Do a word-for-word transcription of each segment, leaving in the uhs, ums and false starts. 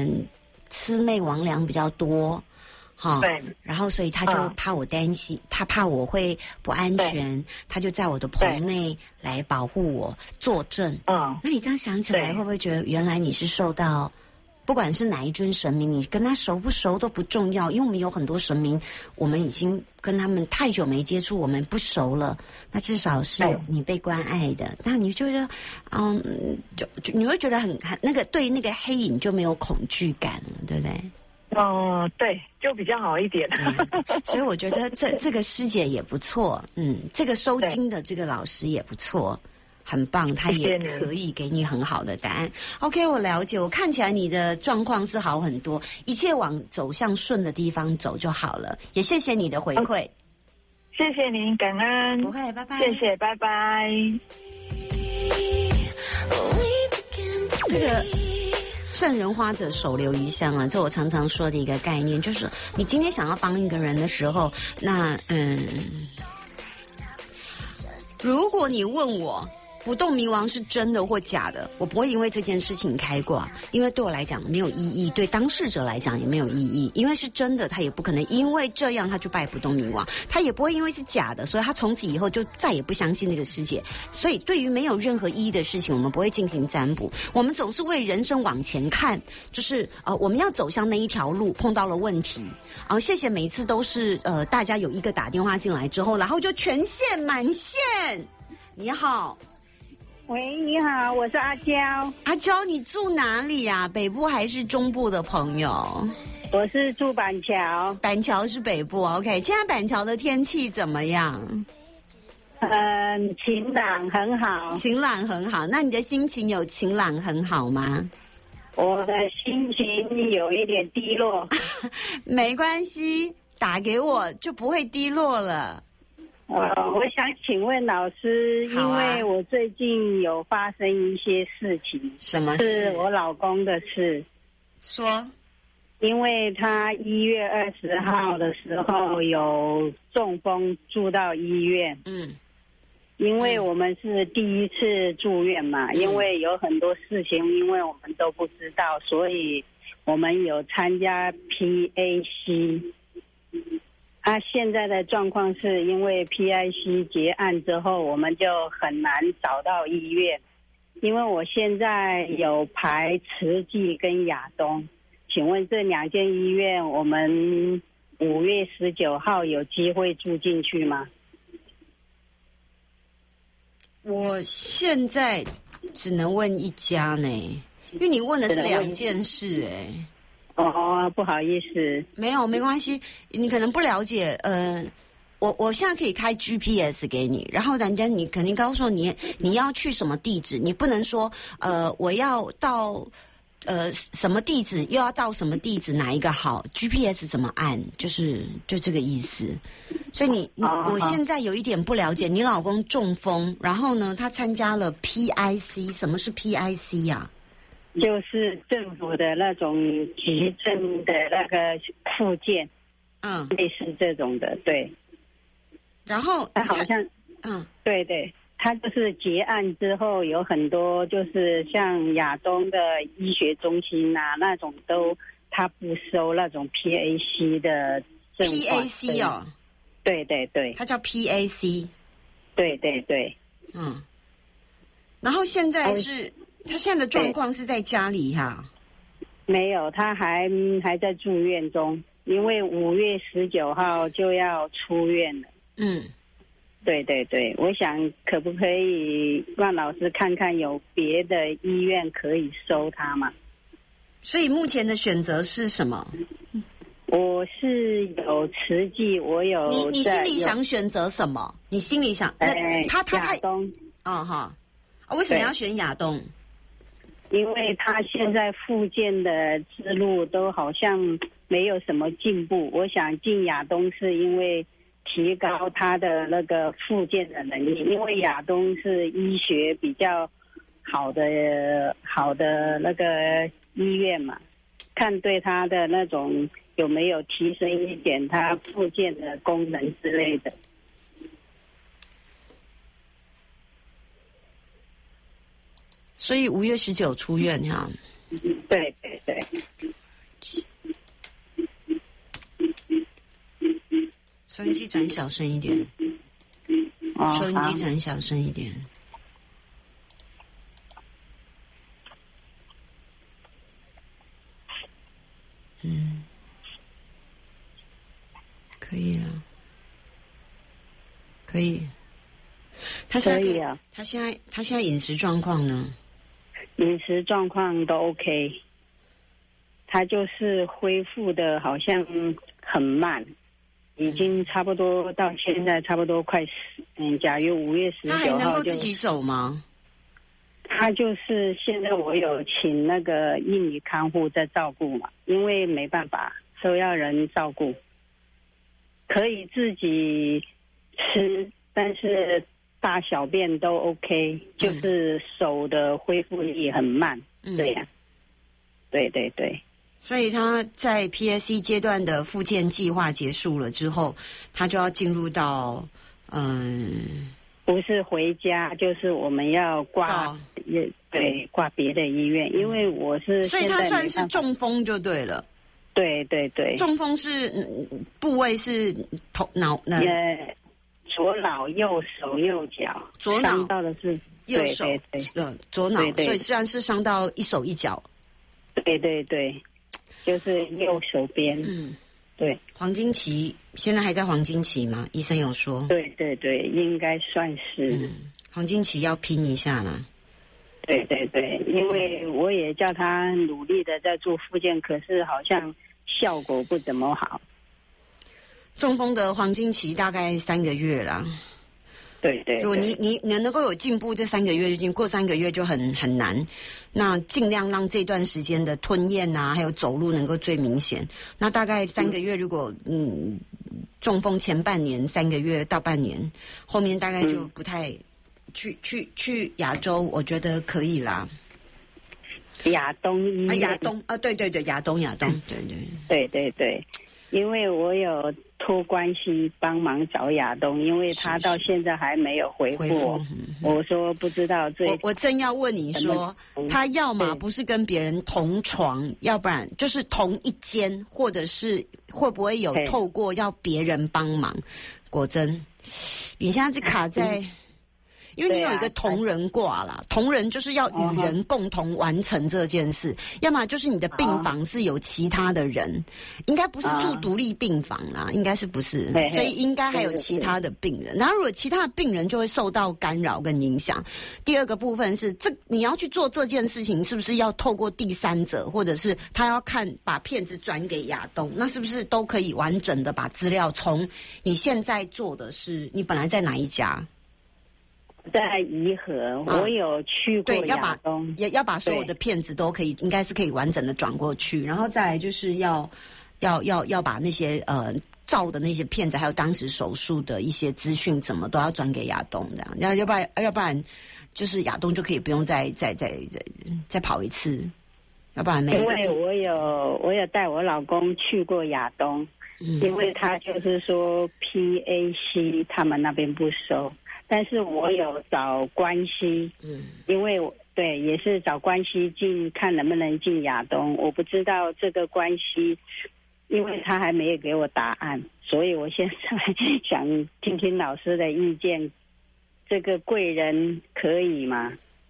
能魑魅魍魉比较多。哈、哦， 对， 然后所以他就怕我担心，嗯、他怕我会不安全，他就在我的棚内来保护我坐镇。嗯，那你这样想起来，会不会觉得原来你是受到，不管是哪一尊神明，你跟他熟不熟都不重要，因为我们有很多神明，我们已经跟他们太久没接触，我们不熟了。那至少是你被关爱的，那你就觉得，嗯，就就你会觉得很很那个对那个黑影就没有恐惧感了，对不对？ 哦、呃，对，就比较好一点。 嗯、所以我觉得这这个师姐也不错，嗯，这个收金的这个老师也不错，很棒，他也可以给你很好的答案。OK， 我了解，我看起来你的状况是好很多，一切往走向顺的地方走就好了。也谢谢你的回馈， 谢谢您，感恩， 不会，拜拜， 谢谢，拜拜。 这个。圣人花者手留余香啊，这我常常说的一个概念，就是你今天想要帮一个人的时候，那嗯，如果你问我不动明王是真的或假的，我不会因为这件事情开挂，因为对我来讲没有意义，对当事者来讲也没有意义，因为是真的他也不可能因为这样他就拜不动明王，他也不会因为是假的所以他从此以后就再也不相信那个世界。所以对于没有任何意义的事情我们不会进行占卜，我们总是为人生往前看，就是呃我们要走向那一条路碰到了问题啊、呃，谢谢每一次都是呃大家有一个打电话进来之后然后就全线满线。你好， 喂，你好，我是阿娇。 阿娇，你住哪里呀、啊？北部还是中部的朋友？ 我是住板桥。 板桥是北部 ，OK。现在板桥的天气怎么样？ 嗯，晴朗很好。 晴朗很好，那你的心情有晴朗很好吗？ 我的心情有一点低落。 没关系，打给我就不会低落了。 呃，我想请问老师， 啊、 因为我最近有发生一些事情。 什么事？ 是我老公的事。 说。 因为他一月二十号的时候有中风住到医院。嗯。因为我们是第一次住院嘛、嗯，因为有很多事情，因为我们都不知道，所以我们有参加 P A C。他、啊、现在的状况是因为 P I C 结案之后，我们就很难找到医院。因为我现在有排慈济跟亚东，请问这两间医院，我们五月十九号有机会住进去吗？ 我现在只能问一家呢，因为你问的是两件事哎。 哦，不好意思， 没有，没关系。你可能不了解，呃，我我现在可以开 G P S 给你，然后人家你肯定告诉你你要去什么地址，你不能说呃我要到呃什么地址，又要到什么地址，哪一个好 ？G P S 怎么按？就是就这个意思。所以你你我现在有一点不了解，你老公中风，然后呢，他参加了 P I C， 什么是 P I C 呀、啊？ 就是政府的那种急症的那个附件，嗯，类似这种的，对。 然后他好像，嗯，对对，他就是结案之后有很多，就是像亚东的医学中心啊那种都，他不收那种 P A C 的证。 P A C 哦， 对对对， 他叫 P A C， 对对对， 嗯。然后现在是。他现在的状况是在家里哈、啊？ 没有，他还还在住院中，因为五月十九号就要出院了。嗯，对对对，我想可不可以让老师看看有别的医院可以收他吗？ 所以目前的选择是什么？ 我是有慈济，我有你你心里想选择什么？你心里想那、呃、他他他亚东哦哈、啊，为什么要选亚东？ 因为他现在复健的之路都好像没有什么进步，我想进亚东是因为提高他的那个复健的能力，因为亚东是医学比较好的好的那个医院嘛，看对他的那种有没有提升一点他复健的功能之类的。 所以五月十九出院哈。 对对对。 收音机转小声一点。 哦， 收音机转小声一点。嗯，可以了，可以。他现在可以啊。 他现在他现在饮食状况呢？ 饮食状况都 OK， 他就是恢复的好像很慢，已经差不多到现在差不多快十，嗯，假如五月十九号就， 他还能够自己走吗？ 他就是现在我有请那个印尼看护在照顾嘛，因为没办法都要人照顾，可以自己吃，但是大小便都 OK， 就是手的恢复力很慢，嗯、对呀、啊，对对对。 所以他在 P S C 阶段的复健计划结束了之后，他就要进入到嗯。 不是回家，就是我们要挂，也对，挂别的医院，因为我是， 所以他算是中风就对了。 对对对， 中风是部位是头脑那呃左脑右手右脚， 左脑伤到的是右手， 对对对呃左脑， 对对所以虽然是伤到一手一脚， 对对对，就是右手边，嗯。对， 黄金期现在还在黄金期吗？医生有说。 对对对，应该算是。 嗯，黄金期要拼一下啦。 对对对，因为我也叫他努力的在做复健，可是好像效果不怎么好。 中风的黄金期大概三个月啦。 对对， 如果你你你能够有进步，这三个月就进，过三个月就很很难。那尽量让这段时间的吞咽啊，还有走路能够最明显。那大概三个月，如果嗯中风前半年三个月到半年，后面大概就不太、嗯、去去去亚洲，我觉得可以啦。 亚东医院啊，亚东啊，对对对，亚东亚东，对对对对对，因为我有托关系帮忙找亚东，因为他到现在还没有回复我。嗯、我说不知道这， 我我正要问你说，他要么不是跟别人同床，要不然就是同一间，或者是会不会有透过要别人帮忙？果真，你现在是卡在。嗯因为你有一个同人挂啦，同人就是要与人共同完成这件事，要么就是你的病房是有其他的人，应该不是住独立病房啦，应该是不是，所以应该还有其他的病人。然后如果其他的病人就会受到干扰跟影响。第二个部分是，这你要去做这件事情，是不是要透过第三者，或者是他要看把片子转给亚东，那是不是都可以完整的把资料从你现在做的是，你本来在哪一家？ 在颐和，我有去过亚东， 对，要把要把所有的片子都可以，应该是可以完整的转过去，然后再来就是要要要要把那些呃照的那些片子，还有当时手术的一些资讯，怎么都要转给亚东这样，要要不然要不然就是亚东就可以不用再再再再再跑一次，要不然没有。 因为我有我有带我老公去过亚东，嗯、因为他就是说 P A C 他们那边不收。但是我有找关系，嗯，因为对也是找关系进，看能不能进亚东。我不知道这个关系，因为他还没有给我答案，所以我现在想听听老师的意见。这个贵人可以吗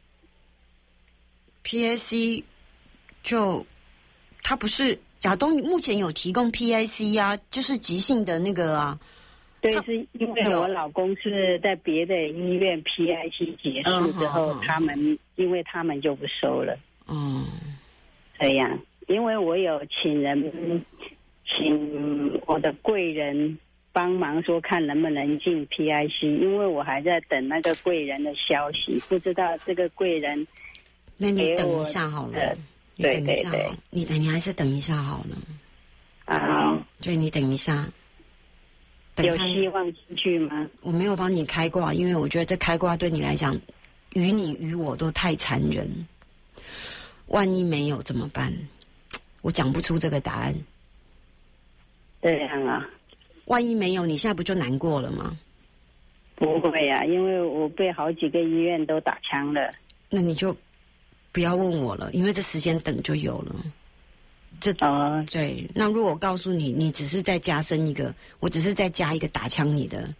？P A C 就他不是亚东，目前有提供 P A C 啊，就是急性的那个啊。 对，是因为我老公是在别的医院 P I C 结束之后，嗯、他们因为他们就不收了。嗯，这样，因为我有请人，请我的贵人帮忙说看能不能进 P I C， 因为我还在等那个贵人的消息，不知道这个贵人。 那你等一下好了，你等一下好了，你等你还是等一下好了。 啊， 对，你等一下。 有希望进去吗？ 我没有帮你开挂，因为我觉得这开挂对你来讲，于你于我都太残忍。万一没有怎么办？我讲不出这个答案。 这样啊？ 万一没有，你现在不就难过了吗？ 不会啊，因为我被好几个医院都打枪了。 那你就不要问我了，因为这时间等就有了。 这哦，对。那如果我告诉你，你只是在加深一个，我只是在加一个打枪你的，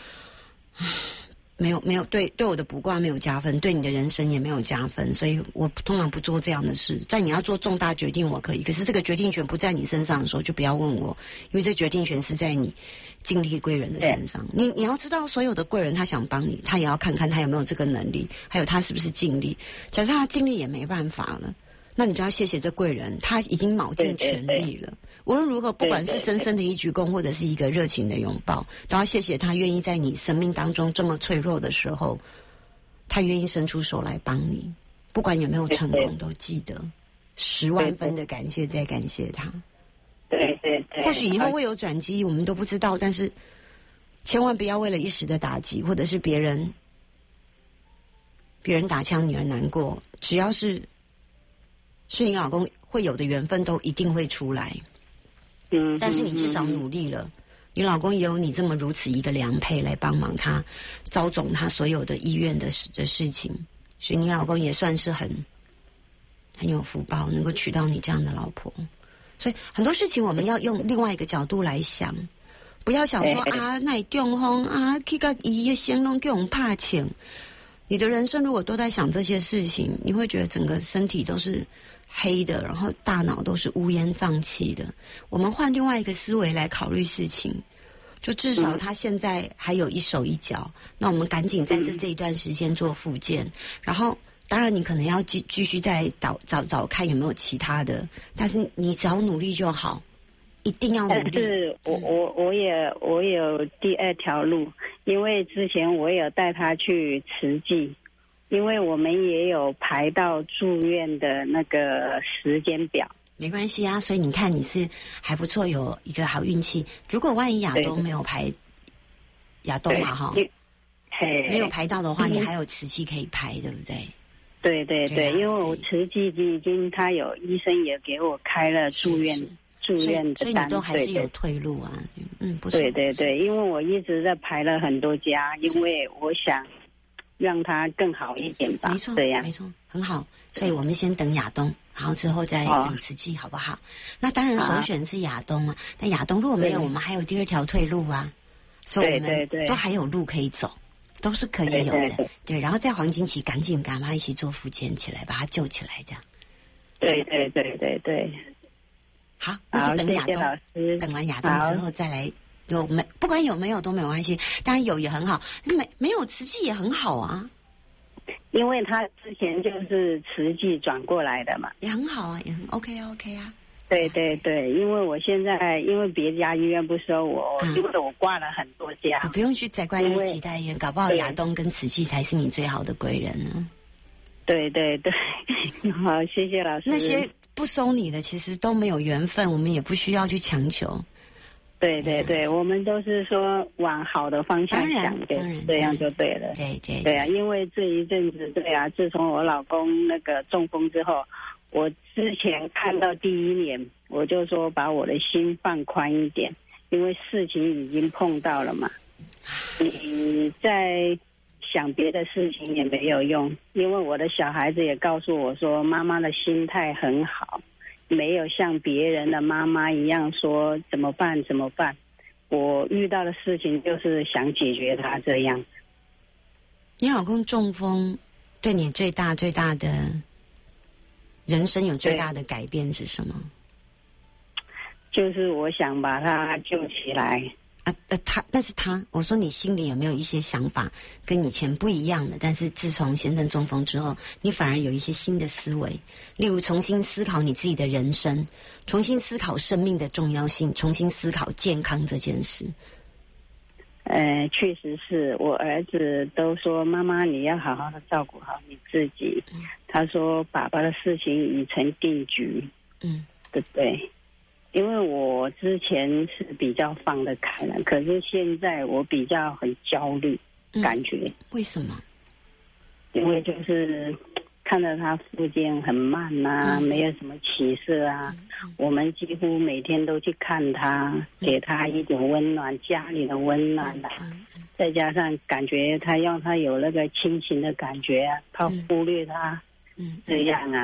没有没有对对我的卜卦没有加分，对你的人生也没有加分，所以我通常不做这样的事。在你要做重大决定，我可以，可是这个决定权不在你身上的时候，就不要问我，因为这决定权是在你尽力贵人的身上。你你要知道，所有的贵人他想帮你，他也要看看他有没有这个能力，还有他是不是尽力。假设他尽力也没办法了，那你就要谢谢这贵人，他已经卯尽全力了。无论如何，不管是深深的一鞠躬，或者是一个热情的拥抱，都要谢谢他愿意在你生命当中这么脆弱的时候，他愿意伸出手来帮你。不管有没有成功，都记得十万分的感谢，再感谢他。 对对对。 或许以后会有转机，我们都不知道，但是千万不要为了一时的打击，或者是别人别人打枪你而难过。只要是是你老公会有的缘分，都一定会出来。嗯，但是你至少努力了，你老公也有你这么如此一个良配来帮忙他招总他所有的医院的事的事情，所以你老公也算是很很有福报，能够娶到你这样的老婆。所以很多事情我们要用另外一个角度来想，不要想说啊，那中风啊，去个医院先弄给我们怕钱。你的人生如果都在想这些事情，你会觉得整个身体都是黑的，然后大脑都是乌烟瘴气的。我们换另外一个思维来考虑事情，就至少他现在还有一手一脚，那我们赶紧在这这一段时间做复健，然后当然你可能要继继续再找找找看有没有其他的，但是你只要努力就好，一定要努力。 但是我我我也我有第二条路，因为之前我有带他去慈济。因为我们也有排到住院的那个时间表， 没关系啊。所以你看你是还不错，有一个好运气。如果万一亚东没有排，亚东嘛哈，没有排到的话，你还有慈济可以排，对不对？ 对对对，对啊，因为我慈济已经他有医生也给我开了住院住院的单， 所以你都还是有退路啊。嗯，不错。 对对对，因为我一直在排了很多家，因为我想让他更好一点吧， 没错， 这样没错，很好。所以我们先等亚东，然后之后再等慈济，好不好？那当然首选是亚东啊。但亚东如果没有，我们还有第二条退路啊。所以我们都还有路可以走，都是可以有的。对, 对, 对, 对，然后在黄金期赶紧赶快一起做复健起来，把他救起来，这样。 对对对对对。 好，那就等亚东，谢谢等完亚东之后再来。有没不管有没有都没有关系，当然有也很好，没没有慈济也很好啊， 因为他之前就是慈济转过来的嘛， 也很好啊，也很 OK OK 啊。 对对对，因为我现在因为别家医院不收我，因为我挂了很多家， 我不用去再挂一其他医院，搞不好亚东跟慈济才是你最好的贵人呢。 对对对，好，谢谢老师。 那些不收你的其实都没有缘分，我们也不需要去强求。 对对对，嗯，我们都是说往好的方向想，对，这样就对了。 对对对啊，因为这一阵子，对啊，自从我老公那个中风之后，我之前看到第一年，我就说把我的心放宽一点，因为事情已经碰到了嘛，你在想别的事情也没有用，因为我的小孩子也告诉我说，妈妈的心态很好。没有像别人的妈妈一样说怎么办怎么办，我遇到的事情就是想解决它这样。 你老公中风对你最大最大的人生有最大的改变是什么？ 就是我想把他救起来。 啊呃，他那是他。我说你心里有没有一些想法跟以前不一样的？但是自从先生中风之后，你反而有一些新的思维，例如重新思考你自己的人生，重新思考生命的重要性，重新思考健康这件事。 呃，确实是我儿子都说妈妈你要好好的照顾好你自己。嗯，他说爸爸的事情已成定局。嗯，对不对？因为我之前是比较放得开了，可是现在我比较很焦虑，嗯，感觉。 为什么？ 因为就是看到他复健很慢啊，嗯，没有什么起色啊，嗯，我们几乎每天都去看他，嗯，给他一点温暖，家里的温暖啊，嗯嗯，再加上感觉他让他有那个亲情的感觉啊，他忽略他，嗯，这样啊。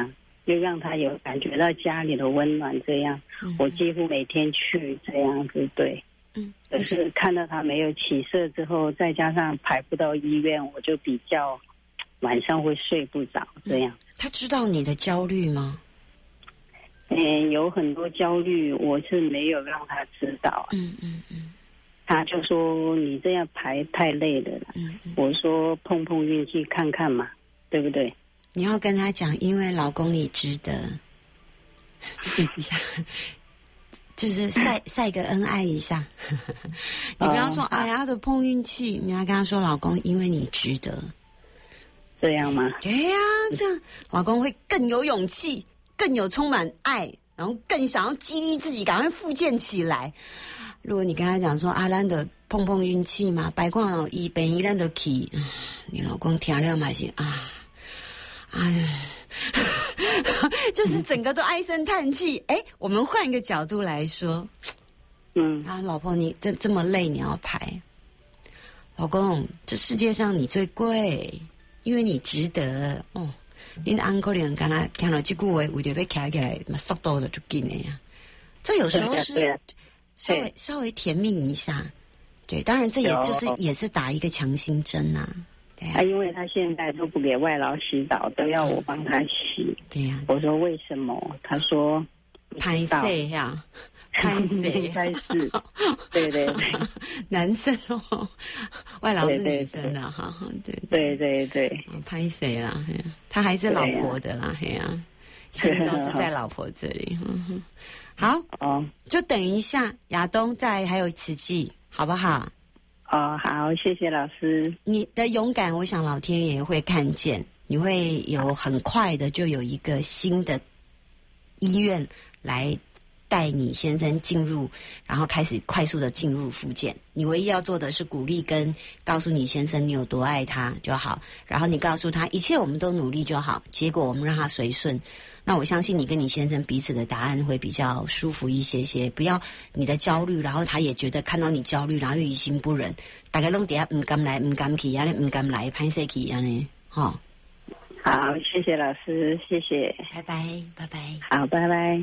就让他有感觉到家里的温暖。这样，嗯、我几乎每天去这样子，对。嗯，可是看到他没有起色之后，再加上排不到医院，我就比较晚上会睡不着这样。 嗯、他知道你的焦虑吗？ 嗯，有很多焦虑，我是没有让他知道。 嗯嗯嗯， 他就说你这样排太累了啦。嗯嗯，我说碰碰运气看看嘛，对不对？ 你要跟他讲，因为老公你值得。一下。就是晒晒个恩爱一下，你不要说、哦、哎呀的碰运气，你要跟他说老公，因为你值得， 这样吗？ 对呀、啊，这样老公会更有勇气，更有充满爱，然后更想要激励自己，赶快复健起来。如果你跟他讲说啊，咱的碰碰运气嘛，白看哦，一本一咱的起，你老公听了嘛是啊，哎。就是整个都唉声叹气。哎，我们换一个角度来说，嗯啊，老婆你这这么累，你要排。老公，这世界上你最贵，因为你值得。哦，你的 uncle 连刚才听到这句话，为着要开起来，嘛速度就紧的呀。这有时候是稍微稍微甜蜜一下，对，当然这也就是也是打一个强心针呐、啊。 啊，因为他现在都不给外劳洗澡，都要我帮他洗。 对呀、啊， 我说为什么？他说拍摄呀，拍摄应该是，对对对， 男生哦，外劳是女生的哈，对对对对， 拍摄啦，他还是老婆的啦，嘿呀、啊，心都是在老婆这里。好，哦，就等一下，亚东再还有慈济，好不好？ 哦，好，谢谢老师。 你的勇敢，我想老天爷会看见，你会有很快的就有一个新的医院来带你先生进入，然后开始快速的进入复健。你唯一要做的是鼓励跟告诉你先生你有多爱他就好，然后你告诉他一切我们都努力就好，结果我们让他随顺。那我相信你跟你先生彼此的答案会比较舒服一些些，不要你的焦虑，然后他也觉得看到你焦虑，然后又于心不忍，大家都底下唔敢来，唔敢去，安尼唔敢来，拍摄去安尼，哈。 好，谢谢老师，谢谢， 拜拜，拜拜， 好，拜拜。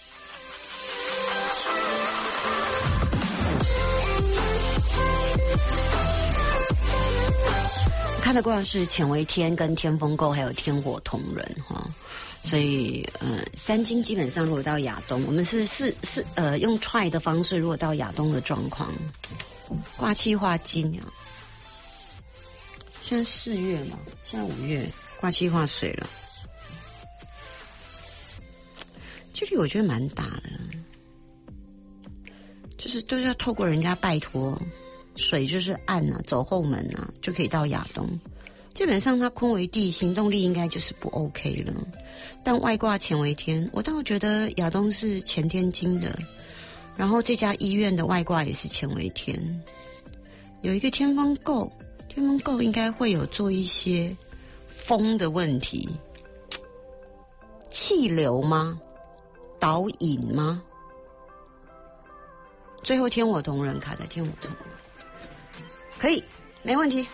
看的光是乾为天跟天风姤还有天火同人哈，所以呃三金基本上如果到亚东，我们是是是呃用 try 的方式，如果到亚东的状况，挂气化金啊，现在四月嘛，现在五月挂气化水了，几率我觉得蛮大的，就是都是要透过人家拜托。水就是暗啊，走后门啊，就可以到亚东。基本上它坤为地，行动力应该就是不 OK 了。但外挂乾为天，我倒觉得亚东是乾天金的，然后这家医院的外挂也是乾为天，有一个天风姤，天风姤应该会有做一些风的问题，气流吗？导引吗？最后天火同人卡在天火同人。可以，没问题。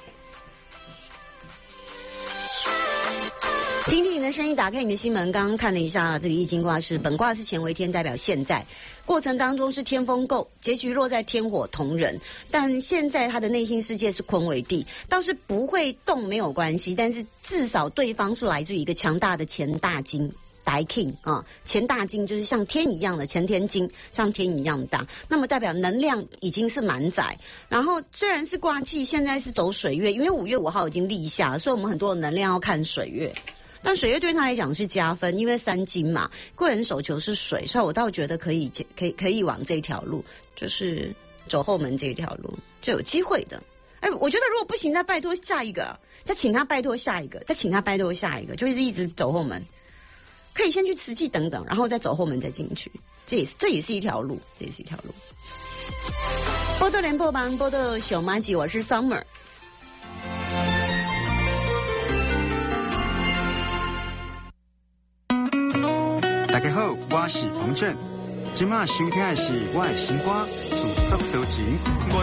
听听你的声音，打开你的心门。刚刚看了一下这个易经卦是本卦是乾为天，代表现在过程当中是天风姤，结局落在天火同人。但现在他的内心世界是坤为地，倒是不会动没有关系，但是至少对方是来自于一个强大的乾大金。大 king 啊，乾大金就是像天一样的乾天金，像天一样大，那么代表能量已经是满载。然后虽然是卦气，现在是走水月，因为五月五号已经立夏，所以我们很多的能量要看水月。但水月对他来讲是加分，因为三金嘛，贵人手球是水，所以我倒觉得可以可以可以往这条路，就是走后门这条路就有机会的。哎，我觉得如果不行，再拜托下一个，再请他拜托下一个，再请他拜托下一个，就一直一直走后门。可以先去瓷器等等，然后再走后门再进去，这也是这也是一条路，这也是一条路。波多连播帮波多小马吉，我是 Summer。 大家好，我是彭震，今晚收听的是我的新歌《自作多情》。